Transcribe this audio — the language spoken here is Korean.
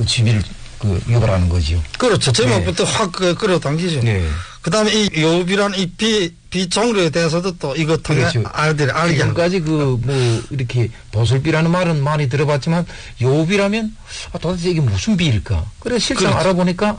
그 취미를 유발하는 거지요. 그렇죠. 제목부터 확 끌어당기죠. 네. 그 다음에 이 요비란 이 비종류에 대해서도 또 이거 통해 그렇죠. 알게 하고. 지금까지 이렇게 보슬비라는 말은 많이 들어봤지만 요비라면 도대체 이게 무슨 비일까? 그래 실상 그렇죠. 알아보니까